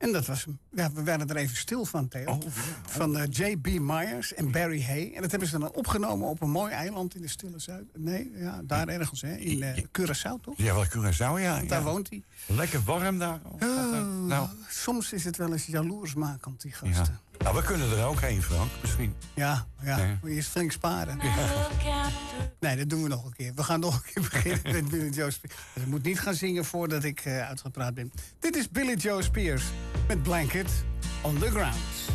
En dat was hem. Ja, we werden er even stil van, Theo. Van J.B. Myers en Barry Hay. En dat hebben ze dan opgenomen op een mooi eiland in de Stille Zuid. Nee, ja, daar ergens, hè. In Curaçao, toch? Ja, wel Curaçao, ja. Daar woont hij. Lekker warm daar. Nou. Soms is het wel eens jaloersmakend, die gasten. Ja. Nou, we kunnen er ook heen, Frank, misschien. Ja. Nee. Moet je eerst flink sparen. Nee, dat doen we nog een keer. We gaan nog een keer beginnen met Billy Joe Spears. Dus ik moet niet gaan zingen voordat ik uitgepraat ben. Dit is Billy Joe Spears met Blanket on the Ground.